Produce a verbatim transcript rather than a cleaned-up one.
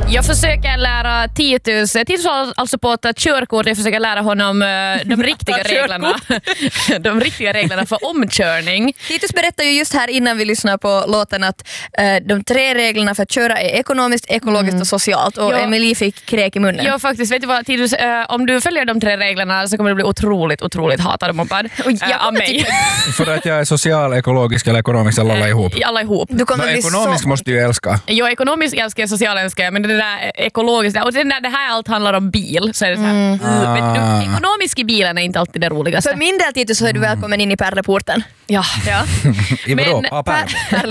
Jag försöker lära Titus, Titus har alltså på att ta körkort, jag försöker lära honom uh, de riktiga reglerna de riktiga reglerna för omkörning. Titus berättar ju just här innan vi lyssnar på låten att uh, de tre reglerna för att köra är ekonomiskt, ekologiskt mm. och socialt, och ja. Emilie fick kräk i munnen. Ja faktiskt, vet du vad Titus, uh, om du följer de tre reglerna så kommer du bli otroligt, otroligt hatad mobbad uh, av mig. För att jag är social, ekologisk eller ekonomisk, alla uh, ihop. Alla ihop. Du kommer no, bli ekonomisk så... måste ju älska. Jo, ekonomisk älskar jag, social älskar jag, men det där ekologiskt, och det, där, det här allt handlar om bil, så är det så här, mm. uh, vet du, ekonomisk i bilen är inte alltid det roligaste. För min del, Titus, så är du välkommen in i pärleporten. Ja. Ja. I vadå? Men, ah, pärleporten.